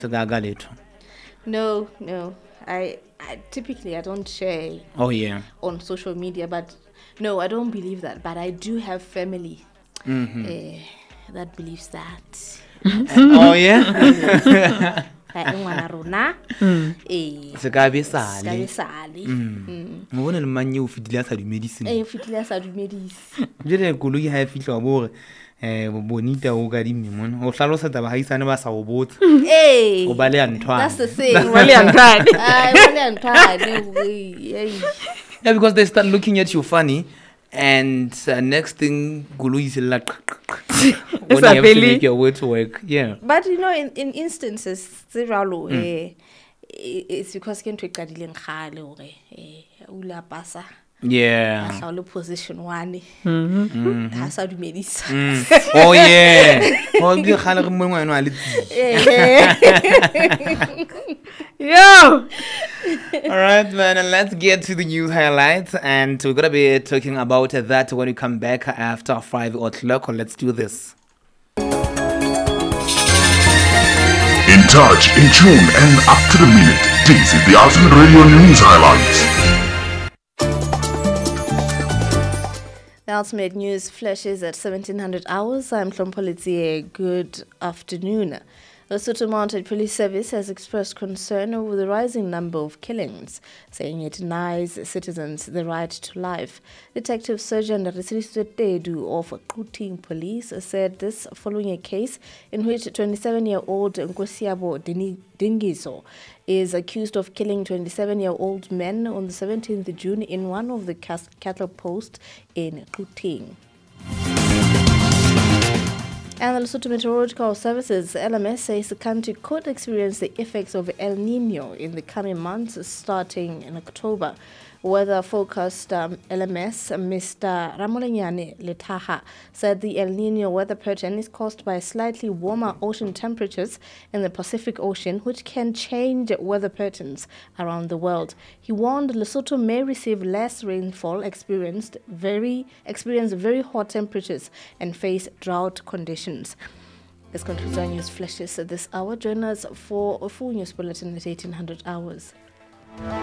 No. I typically I don't share on social media, but no, I don't believe that. But I do have family that believes that. Oh yeah. Ngwana rona Se ka be sale. Mo le manye o fitile sa dumedisi. Fitile sa dumedisi. Jele koloi ha e fitla bo bonita o ga di mmona o hlalosa taba ha isane ba sa o botsa o ba le ya ntwana. That's the thing. Ba le ya ntwana. Ba le ya ntwana. Yeah, because they start looking at you funny, and next thing koloi is like when you have to make your words work. Yeah. But you know, in instances, it's because can tweet kadileng khale hore ula pasa. Yeah. How position one. Has how to medis. Oh yeah. Oh, you khale re mongwe no a le. Yo. All right, man, and let's get to the news highlights, and we're gonna be talking about that when we come back after 5 o'clock. Let's do this. In touch, in tune, and up to the minute. This is the Ultimate Radio News Highlights. The Ultimate News flashes at 1700 hours. I'm Klompolitsie. Good afternoon. The Lesotho Mounted Police Service has expressed concern over the rising number of killings, saying it denies citizens the right to life. Detective Sergeant Risiliso Tedu of Kuting Police said this following a case in which 27-year-old Nkosiabo Dingiso is accused of killing 27-year-old men on the 17th June in one of the cattle posts in Kuting. And the Lesotho Meteorological Services, LMS, says the country could experience the effects of El Nino in the coming months, starting in October. Weather forecast LMS, Mr. Ramolenyane Letaha, said the El Nino weather pattern is caused by slightly warmer ocean temperatures in the Pacific Ocean, which can change weather patterns around the world. He warned Lesotho may receive less rainfall, experience very hot temperatures, and face drought conditions. This concludes our news flashes at this hour. Join us for a full news bulletin at 1800 hours.